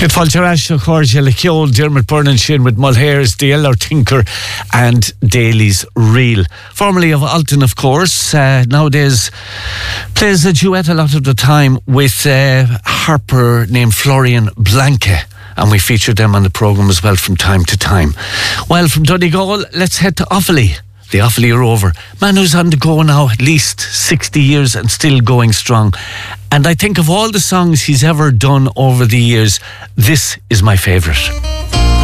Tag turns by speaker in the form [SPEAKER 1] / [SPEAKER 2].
[SPEAKER 1] Fáilte Chorja le Ceol, Dermot Byrne Shin with Mulhairs, the Eller Tinker and Daly's Reel. Formerly of Alton, of course, nowadays plays a duet a lot of the time with a harper named Florian Blanke. And we feature them on the programme as well from time to time. Well, from Donegal, let's head to Offaly. The Offaly Rover. Man who's on the go now at least 60 years and still going strong. And I think of all the songs he's ever done over the years, this is my favourite.